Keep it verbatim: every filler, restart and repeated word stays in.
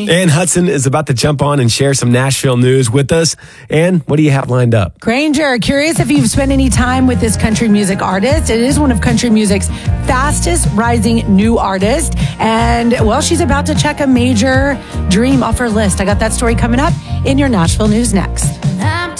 Ann Hudson is about to jump on and share some Nashville news with us. Ann, what do you have lined up? Granger, curious if you've spent any time with this country music artist. It is one of country music's fastest rising new artists. And, well, she's about to check a major dream off her list. I got that story coming up in your Nashville news next.